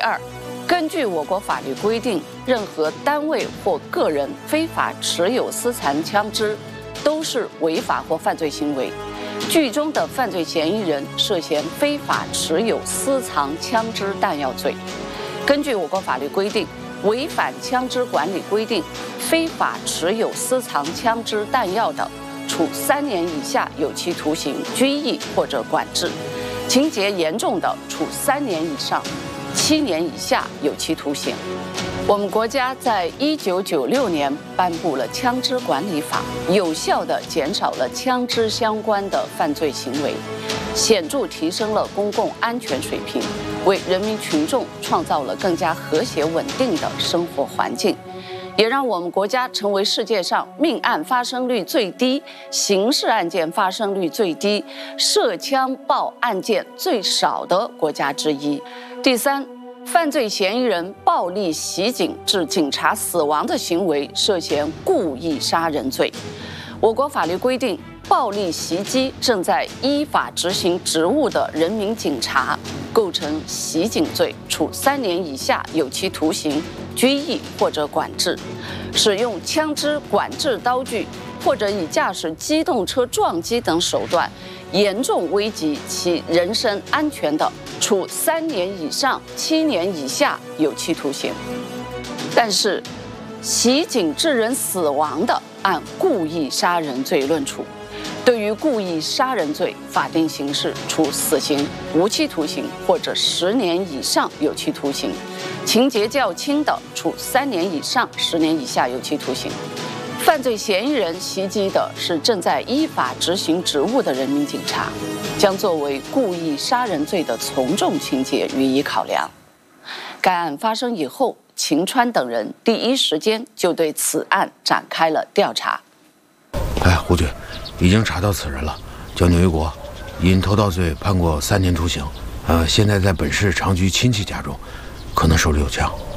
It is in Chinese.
二，根据我国法律规定，任何单位或个人非法持有私藏枪支，都是违法或犯罪行为。剧中的犯罪嫌疑人涉嫌非法持有私藏枪支弹药罪。根据我国法律规定，违反枪支管理规定，非法持有私藏枪支弹药的，处3年以下有期徒刑、拘役或者管制；情节严重的，处3年以上7年以下有期徒刑。我们国家在1996年颁布了《枪支管理法》，有效地减少了枪支相关的犯罪行为，显著提升了公共安全水平，为人民群众创造了更加和谐稳定的生活环境，也让我们国家成为世界上命案发生率最低、刑事案件发生率最低、涉枪爆案件最少的国家之一。第三，犯罪嫌疑人暴力袭警致警察死亡的行为涉嫌故意杀人罪。我国法律规定，暴力袭击正在依法执行职务的人民警察，构成袭警罪，处3年以下有期徒刑、拘役或者管制；使用枪支、管制刀具或者以驾驶机动车撞击等手段，严重危及其人身安全的，处3年以上7年以下有期徒刑。但是，袭警致人死亡的，按故意杀人罪论处。对于故意杀人罪，法定刑事处死刑、无期徒刑或者10年以上有期徒刑；情节较轻的，处3年以上10年以下有期徒刑。犯罪嫌疑人袭击的是正在依法执行职务的人民警察，将作为故意杀人罪的从重情节予以考量。该案发生以后，秦川等人第一时间就对此案展开了调查。 胡局，已经查到此人了，叫牛一国，因偷盗罪判过3年徒刑，现在在本市长居亲戚家中，可能手里有枪。